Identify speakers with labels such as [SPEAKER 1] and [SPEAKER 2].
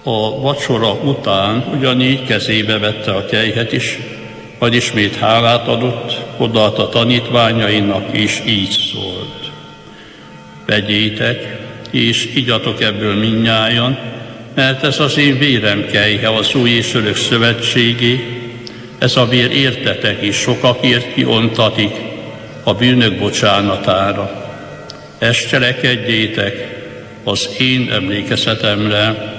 [SPEAKER 1] A vacsora után ugyanígy kezébe vette a kelyhet is, majd ismét hálát adott, odaadta tanítványainak, és így szólt: vegyétek, és igyatok ebből mindnyájan, mert ez az én vérem kelyhe, az új és örök szövetségé, ez a vér értetek és sokakért kiontatik a bűnök bocsánatára. Ezt cselekedjétek az én emlékezetemre.